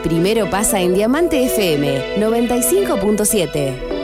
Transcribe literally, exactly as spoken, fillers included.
Primero pasa en Diamante F M noventa y cinco punto siete.